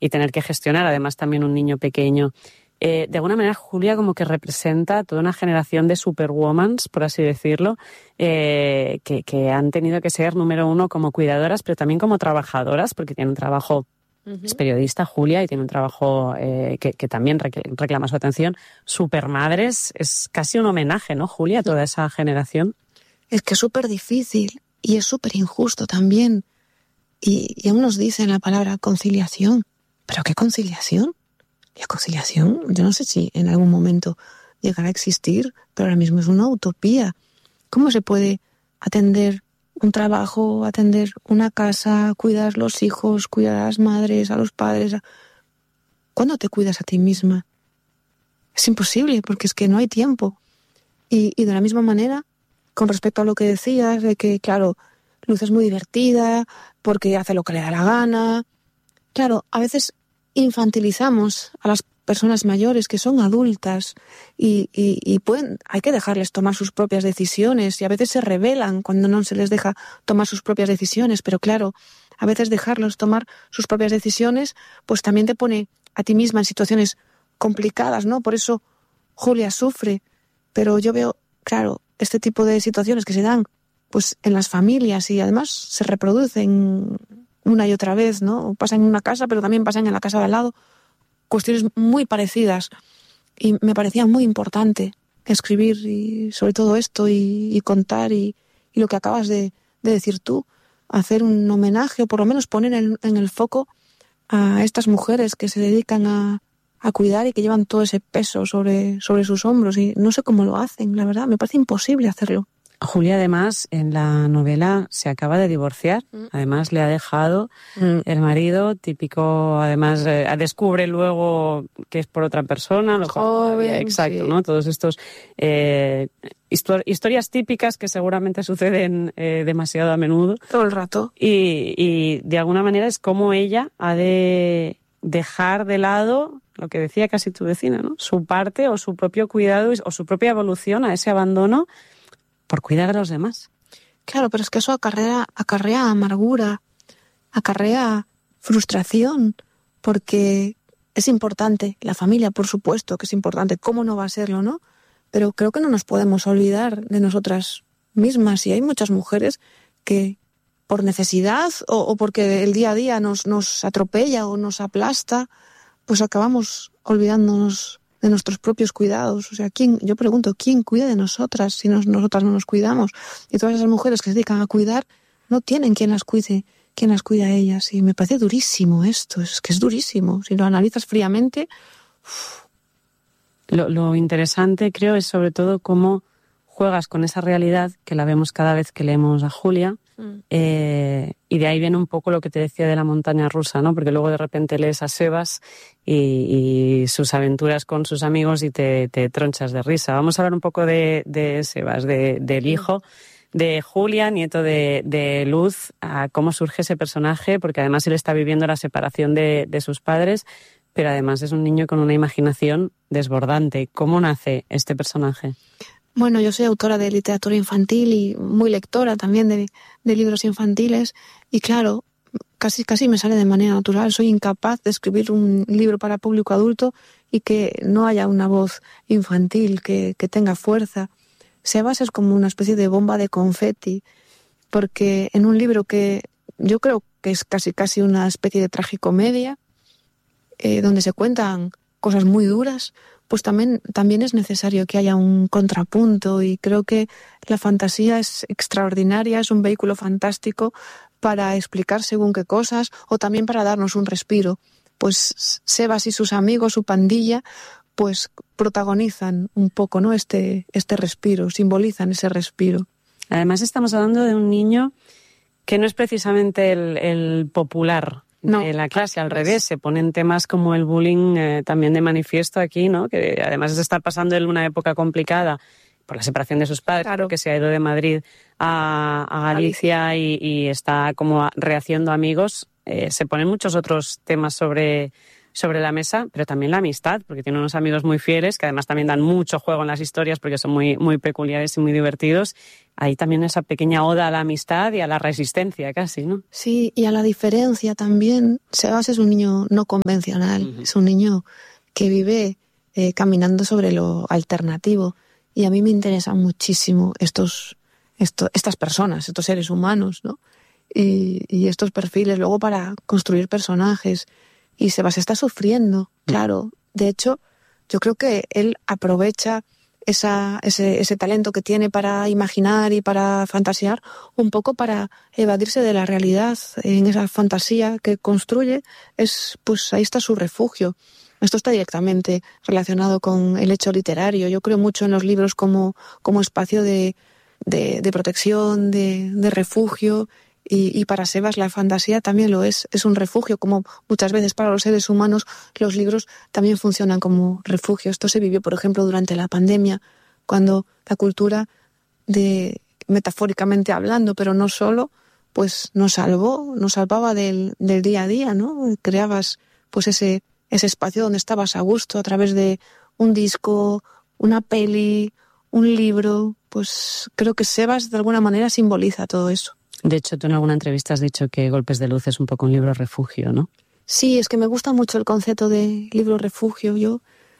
y tener que gestionar además también un niño pequeño. De alguna manera Julia como que representa toda una generación de superwomans, por así decirlo, que han tenido que ser número uno como cuidadoras, pero también como trabajadoras, porque tiene un trabajo, es periodista Julia, y tiene un trabajo que también reclama su atención. Supermadres, es casi un homenaje, ¿no, Julia, a toda esa generación? Es que es súper difícil y es súper injusto también. Y aún nos dicen la palabra conciliación. ¿Pero qué conciliación? La conciliación, yo no sé si en algún momento llegará a existir, pero ahora mismo es una utopía. ¿Cómo se puede atender un trabajo, atender una casa, cuidar los hijos, cuidar a las madres, a los padres? ¿Cuándo te cuidas a ti misma? Es imposible, porque es que no hay tiempo. Y de la misma manera, con respecto a lo que decías, de que, claro, Luz es muy divertida, porque hace lo que le da la gana. Claro, a veces infantilizamos a las personas mayores que son adultas y hay que dejarles tomar sus propias decisiones, y a veces se rebelan cuando no se les deja tomar sus propias decisiones, pero claro, a veces dejarlos tomar sus propias decisiones pues también te pone a ti misma en situaciones complicadas, ¿no? Por eso Julia sufre, pero yo veo, claro, este tipo de situaciones que se dan pues en las familias y además se reproducen una y otra vez, ¿no? Pasan en una casa, pero también pasan en la casa de al lado. Cuestiones muy parecidas. Y me parecía muy importante escribir y sobre todo esto y contar y lo que acabas de decir tú, hacer un homenaje o por lo menos poner en el foco a estas mujeres que se dedican a cuidar y que llevan todo ese peso sobre sus hombros. Y no sé cómo lo hacen, la verdad, me parece imposible hacerlo. Julia, además, en la novela se acaba de divorciar. Además, le ha dejado el marido, típico, además, descubre luego que es por otra persona. Joven, exacto, sí. ¿no? Todos estos historias típicas que seguramente suceden demasiado a menudo. Todo el rato. Y de alguna manera es como ella ha de dejar de lado lo que decía casi tu vecina, ¿no? Su parte o su propio cuidado o su propia evolución a ese abandono por cuidar a los demás. Claro, pero es que eso acarrea amargura, acarrea frustración, porque es importante, la familia, por supuesto que es importante, ¿cómo no va a serlo, no? Pero creo que no nos podemos olvidar de nosotras mismas, y hay muchas mujeres que por necesidad o porque el día a día nos atropella o nos aplasta, pues acabamos olvidándonos de nuestros propios cuidados. O sea, yo pregunto, ¿quién cuida de nosotras si nosotras no nos cuidamos? Y todas esas mujeres que se dedican a cuidar no tienen quien las cuide a ellas. Y me parece durísimo esto, es que es durísimo. Si lo analizas fríamente... Lo interesante, creo, es sobre todo cómo juegas con esa realidad que la vemos cada vez que leemos a Julia. Y de ahí viene un poco lo que te decía de la montaña rusa, ¿no? Porque luego de repente lees a Sebas y sus aventuras con sus amigos y te tronchas de risa. Vamos a hablar un poco de Sebas, del hijo de Julia, nieto de Luz, a cómo surge ese personaje, porque además él está viviendo la separación de sus padres, pero además es un niño con una imaginación desbordante. ¿Cómo nace este personaje? Bueno, yo soy autora de literatura infantil y muy lectora también de libros infantiles, y claro, casi me sale de manera natural. Soy incapaz de escribir un libro para público adulto y que no haya una voz infantil que tenga fuerza. Sebas es como una especie de bomba de confeti, porque en un libro que yo creo que es casi una especie de tragicomedia, donde se cuentan cosas muy duras, pues también es necesario que haya un contrapunto, y creo que la fantasía es extraordinaria, es un vehículo fantástico para explicar según qué cosas o también para darnos un respiro. Pues Sebas y sus amigos, su pandilla, pues protagonizan un poco, ¿no? este respiro, simbolizan ese respiro. Además estamos hablando de un niño que no es precisamente el popular de la clase, al revés, se ponen temas como el bullying también de manifiesto aquí, ¿no? Que además de estar pasando en una época complicada por la separación de sus padres, claro, que se ha ido de Madrid a Galicia y está como rehaciendo amigos, se ponen muchos otros temas sobre sobre la mesa, pero también la amistad, porque tiene unos amigos muy fieles que además también dan mucho juego en las historias porque son muy, muy peculiares y muy divertidos. Hay también esa pequeña oda a la amistad y a la resistencia casi, ¿no? Sí, y a la diferencia también. Sebas es un niño no convencional, es un niño que vive caminando sobre lo alternativo. Y a mí me interesan muchísimo estas personas, estos seres humanos, ¿no? Y estos perfiles luego para construir personajes. Y Sebas está sufriendo, claro. De hecho, yo creo que él aprovecha ese talento que tiene para imaginar y para fantasear un poco para evadirse de la realidad. En esa fantasía que construye, pues ahí está su refugio. Esto está directamente relacionado con el hecho literario. Yo creo mucho en los libros como espacio de protección, de refugio. Y para Sebas la fantasía también lo es un refugio, como muchas veces para los seres humanos los libros también funcionan como refugio. Esto se vivió, por ejemplo, durante la pandemia, cuando la cultura, metafóricamente hablando, pero no solo, pues nos salvaba del día a día, ¿no? Creabas pues ese espacio donde estabas a gusto a través de un disco, una peli, un libro. Pues creo que Sebas de alguna manera simboliza todo eso. De hecho, tú en alguna entrevista has dicho que Golpes de Luz es un poco un libro refugio, ¿no? Sí, es que me gusta mucho el concepto de libro refugio. Iba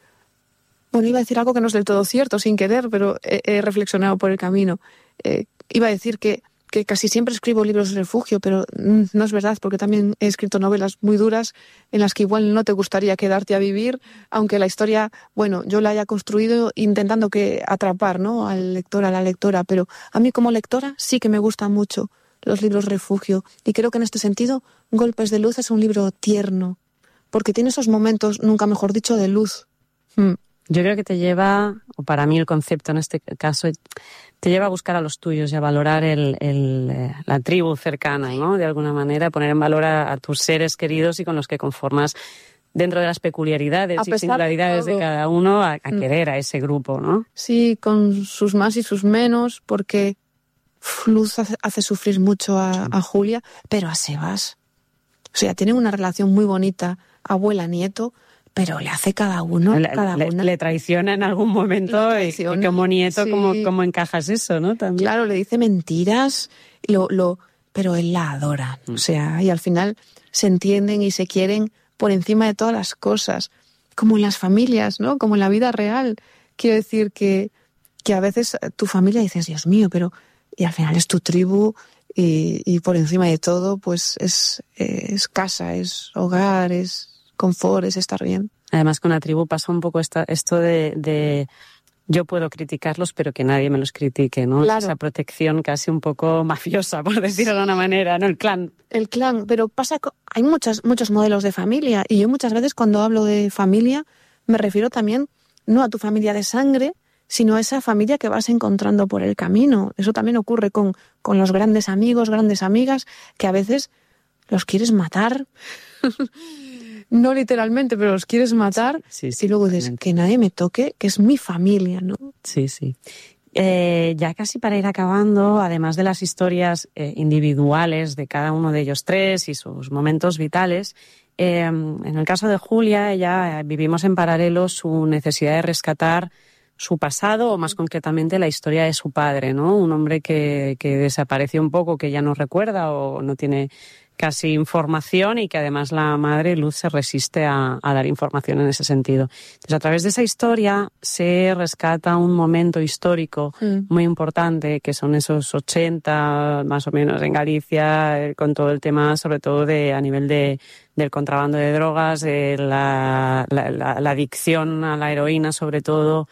a decir algo que no es del todo cierto, sin querer, pero he reflexionado por el camino. Iba a decir que casi siempre escribo libros de refugio, pero no es verdad, porque también he escrito novelas muy duras en las que igual no te gustaría quedarte a vivir, aunque la historia, yo la haya construido intentando atrapar, ¿no?, al lector, a la lectora. Pero a mí como lectora sí que me gustan mucho los libros refugio. Y creo que en este sentido Golpes de Luz es un libro tierno, porque tiene esos momentos, nunca mejor dicho, de luz. Yo creo que te lleva, o para mí el concepto en este caso, te lleva a buscar a los tuyos y a valorar la tribu cercana, ¿no? De alguna manera, poner en valor a tus seres queridos y con los que conformas, dentro de las peculiaridades y singularidades de cada uno, a querer a ese grupo, ¿no? Sí, con sus más y sus menos, porque Luz hace sufrir mucho a Julia, pero a Sebas. O sea, tienen una relación muy bonita, abuela-nieto, pero le hace cada uno. Le traiciona en algún momento y como nieto, sí. ¿Cómo encajas eso, no? También. Claro, le dice mentiras, pero él la adora. O sea, y al final se entienden y se quieren por encima de todas las cosas, como en las familias, ¿no? Como en la vida real. Quiero decir que a veces tu familia dices, Dios mío, y al final es tu tribu y por encima de todo pues es casa, es hogar, es confort, es estar bien. Además con la tribu pasa un poco esto de yo puedo criticarlos pero que nadie me los critique, ¿no? Claro. Esa protección casi un poco mafiosa, por decirlo de una manera, ¿no? El clan, pero hay muchos modelos de familia y yo muchas veces cuando hablo de familia me refiero también no a tu familia de sangre, sino a esa familia que vas encontrando por el camino. Eso también ocurre con los grandes amigos, grandes amigas, que a veces los quieres matar. No literalmente, pero los quieres matar. Sí, y luego dices, que nadie me toque, que es mi familia, ¿no? Sí, sí. Ya casi para ir acabando, además de las historias individuales de cada uno de ellos tres y sus momentos vitales, en el caso de Julia, ella vivimos en paralelo su necesidad de rescatar su pasado, o más concretamente la historia de su padre, ¿no? Un hombre que desapareció un poco, que ya no recuerda o no tiene casi información y que además la madre Luz se resiste a dar información en ese sentido. Entonces, a través de esa historia se rescata un momento histórico muy importante, que son esos 80, más o menos, en Galicia, con todo el tema, sobre todo a nivel del contrabando de drogas, de la adicción a la heroína, sobre todo.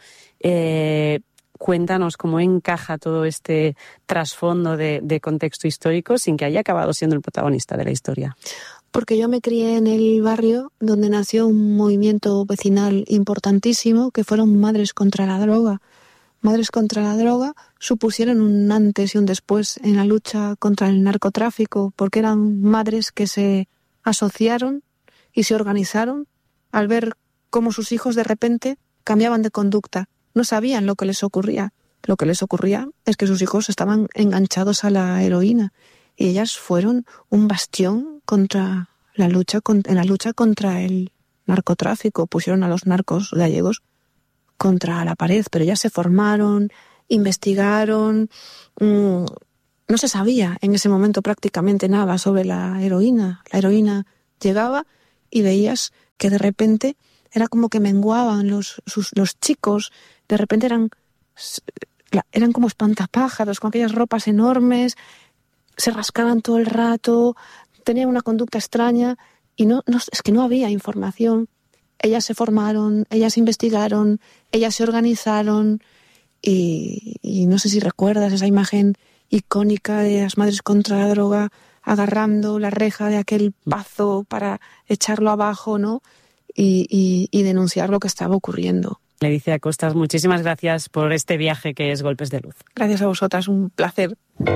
Cuéntanos cómo encaja todo este trasfondo de contexto histórico sin que haya acabado siendo el protagonista de la historia. Porque yo me crié en el barrio donde nació un movimiento vecinal importantísimo, que fueron Madres contra la Droga. Madres contra la Droga supusieron un antes y un después en la lucha contra el narcotráfico, porque eran madres que se asociaron y se organizaron al ver cómo sus hijos de repente cambiaban de conducta. No sabían lo que les ocurría. Lo que les ocurría es que sus hijos estaban enganchados a la heroína y ellas fueron un bastión en la lucha contra el narcotráfico, pusieron a los narcos gallegos contra la pared, pero ya se formaron, investigaron, no se sabía en ese momento prácticamente nada sobre la heroína. La heroína llegaba y veías que de repente era como que menguaban los chicos, de repente eran como espantapájaros, con aquellas ropas enormes, se rascaban todo el rato, tenían una conducta extraña y es que no había información. Ellas se formaron, ellas investigaron, ellas se organizaron y no sé si recuerdas esa imagen icónica de las madres contra la droga agarrando la reja de aquel pazo para echarlo abajo, ¿no? Y denunciar lo que estaba ocurriendo. Leticia Costas, muchísimas gracias por este viaje que es Golpes de Luz. Gracias a vosotras, un placer.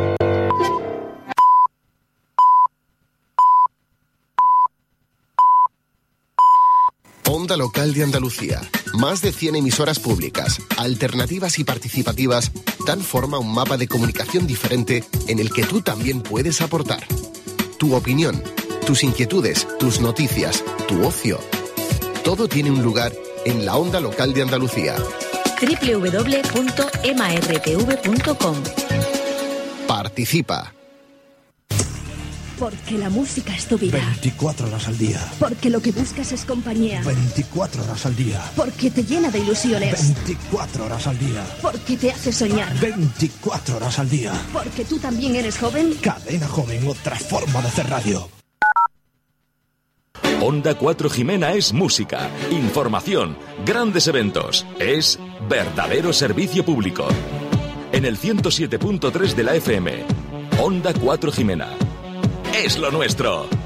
Onda Local de Andalucía. Más de 100 emisoras públicas, alternativas y participativas dan forma a un mapa de comunicación diferente en el que tú también puedes aportar. Tu opinión, tus inquietudes, tus noticias, tu ocio. Todo tiene un lugar en la Onda Local de Andalucía. www.martv.com. Participa. Porque la música es tu vida. 24 horas al día. Porque lo que buscas es compañía. 24 horas al día. Porque te llena de ilusiones. 24 horas al día. Porque te hace soñar. 24 horas al día. Porque tú también eres joven. Cadena Joven, otra forma de hacer radio. Onda 4 Jimena es música, información, grandes eventos. Es verdadero servicio público. En el 107.3 de la FM. Onda 4 Jimena. Es lo nuestro.